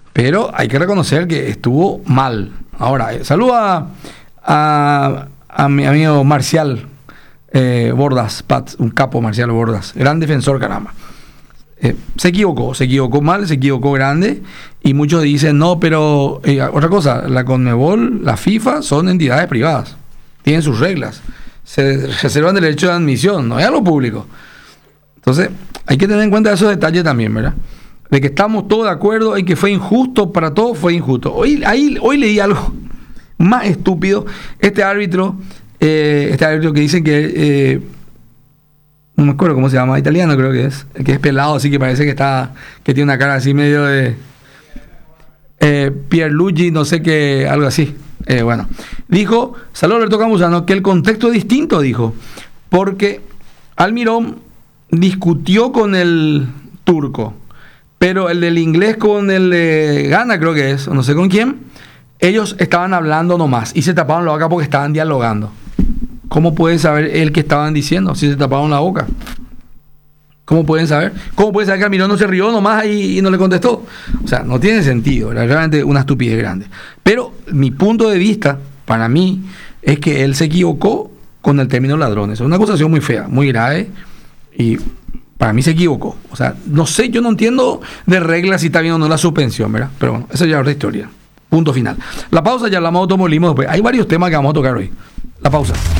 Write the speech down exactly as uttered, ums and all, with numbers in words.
Pero hay que reconocer que estuvo mal. Ahora, eh, saluda a, a mi amigo Marcial eh, Bordas, Pat, un capo Marcial Bordas, gran defensor, caramba. Eh, se equivocó, se equivocó mal, se equivocó grande, y muchos dicen, no, pero eh, otra cosa, la Conmebol, la FIFA son entidades privadas, tienen sus reglas, se reservan el derecho de admisión, no es a lo público. Entonces, hay que tener en cuenta esos detalles también, ¿verdad? De que estamos todos de acuerdo en que fue injusto, para todos fue injusto. Hoy, ahí, hoy leí algo más estúpido, este árbitro, eh, este árbitro que dicen que... Eh, no me acuerdo cómo se llama, italiano creo que es, que es pelado, así que parece que está, que tiene una cara así medio de eh, Pierluigi, no sé qué, algo así. Eh, bueno, dijo, Salud Alberto Campuzano, que el contexto es distinto, dijo, porque Almirón discutió con el turco, pero el del inglés con el de Ghana, creo que es, o no sé con quién, ellos estaban hablando nomás y se taparon la boca porque estaban dialogando. ¿Cómo pueden saber el que estaban diciendo si se taparon la boca? ¿Cómo pueden saber? ¿Cómo pueden saber que Almirón no se rió nomás y, y no le contestó? O sea, no tiene sentido, era realmente una estupidez grande. Pero mi punto de vista, para mí, es que él se equivocó con el término ladrones. Es una acusación muy fea, muy grave, y para mí se equivocó. O sea, no sé, yo no entiendo de reglas si está bien o no la suspensión, ¿verdad? Pero bueno, esa ya es otra historia. Punto final. La pausa, ya hablamos de automovilismo después. Hay varios temas que vamos a tocar hoy. La pausa.